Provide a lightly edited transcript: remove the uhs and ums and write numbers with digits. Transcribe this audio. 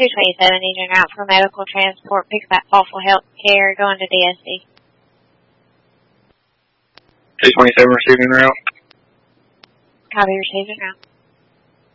227 needing route for medical transport. Pick up at Awful Health Care going to DSD. 227 receiving route. Copy receiving route.